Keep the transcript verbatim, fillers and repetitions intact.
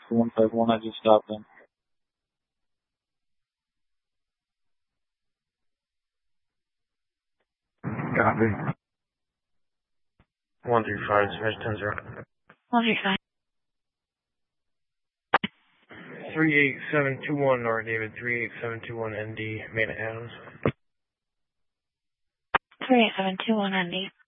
one five one, I just stopped in. Copy. one three five, smash ten zero. one three five. three eight seven two one, Nora David, three eight seven two one N D, Main Adams. three eight seven two one N D.